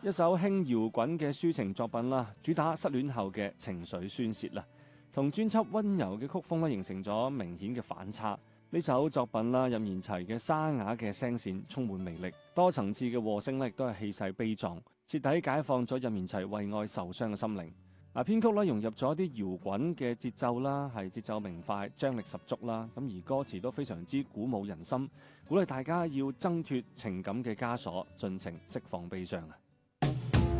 一首輕搖滾嘅抒情作品啦，主打失戀後嘅情緒宣泄啦，同專輯溫柔嘅曲風咧形成咗明顯嘅反差。呢首作品啦，任賢齊嘅沙啞嘅聲線充滿魅力，多層次嘅和聲咧亦都係氣勢悲壯，徹底解放咗任賢齊為愛受傷嘅心靈。編曲咧融入咗一啲搖滾嘅節奏啦，係節奏明快，張力十足啦。咁而歌詞都非常之鼓舞人心，鼓勵大家要掙脫情感嘅枷鎖，盡情釋放悲傷啊！